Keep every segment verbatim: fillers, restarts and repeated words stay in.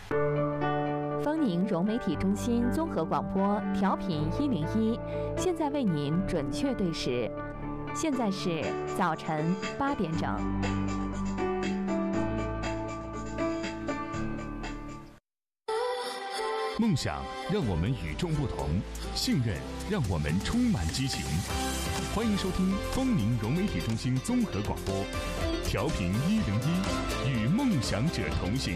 丰宁融媒体中心综合广播调频一零一，现在为您准确对时，现在是早晨八点整。 梦想让我们与众不同，信任让我们充满激情。欢迎收听丰宁融媒体中心综合广播，调频一零一，与梦想者同行。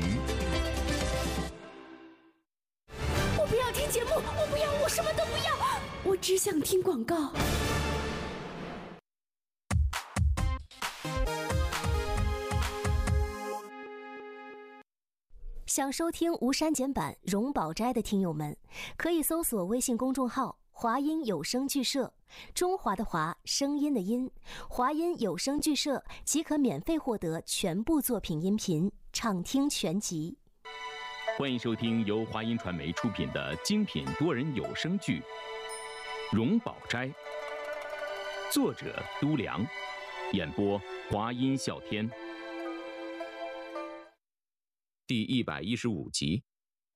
我不要听节目，我不要，我什么都不要，我只想听广告。 想收听无删减版《荣宝斋》的听友们，可以搜索微信公众号“华音有声剧社”，中华的华，声音的音，华音有声剧社即可免费获得全部作品音频，畅听全集。 欢迎收听由华音传媒出品的精品多人有声剧《荣宝斋》，作者都良，演播华音笑天。第一百一十五集。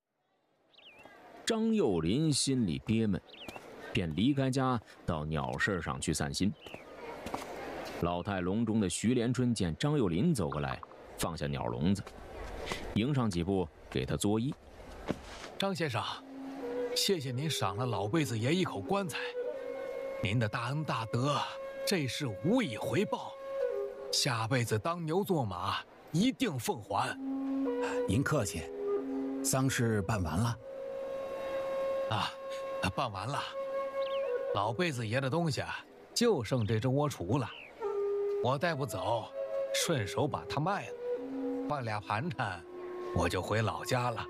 张幼林心里憋闷，便离开家到鸟市上去散心。老态龙钟的徐连春见张幼林走过来，放下鸟笼子，迎上几步给他作揖。 张先生，谢谢您赏了老辈子爷一口棺材，您的大恩大德，这事无以回报，下辈子当牛做马，一定奉还。 您客气，丧事办完了？ 啊，办完了。老辈子爷的东西就剩这只窝雏了，我带不走，顺手把它卖了，换俩盘缠，我就回老家了。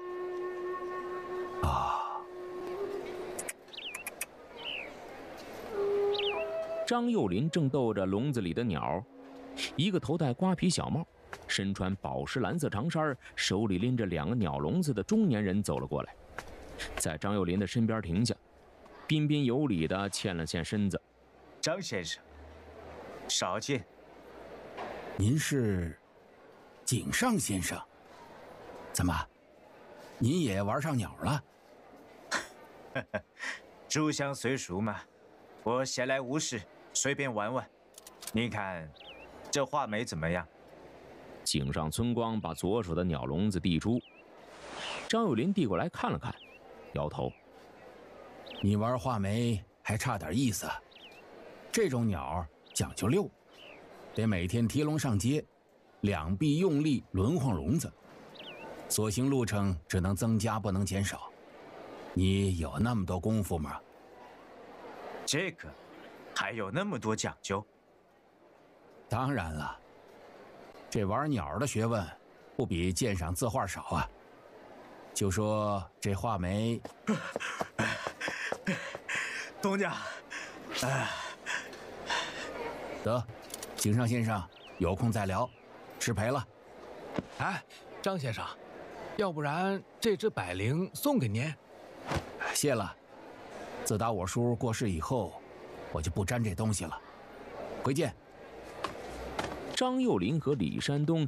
啊！ 张幼林正逗着笼子里的鸟，一个头戴瓜皮小帽，身穿宝石蓝色长衫，手里拎着两个鸟笼子的中年人走了过来，在张幼林的身边停下，彬彬有礼地欠了欠身子。 张先生，少见。 您是井上先生？怎么，您也玩上鸟了？ 入乡随俗嘛，我闲来无事，随便玩玩。你看，这画眉怎么样？ 井上村光把左手的鸟笼子递出，张幼林递过来看了看，摇头。 你玩画眉还差点意思，这种鸟讲究溜，得每天提笼上街，两臂用力轮晃笼子，所行路程只能增加不能减少。你有那么多功夫吗？ 这个还有那么多讲究？ 当然了，这玩鸟的学问不比鉴赏字画少啊。就说这画眉， 东家，哎， 得，井上先生有空再聊，失陪了。 哎，张先生，要不然这只百灵送给您。 谢了，自打我叔过世以后，我就不沾这东西了。回见。 张幼林和李山东